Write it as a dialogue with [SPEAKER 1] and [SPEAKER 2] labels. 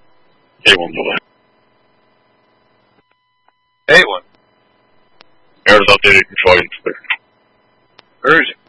[SPEAKER 1] A1 delay.
[SPEAKER 2] A1.
[SPEAKER 1] Errors updated, control units clear.
[SPEAKER 2] Version.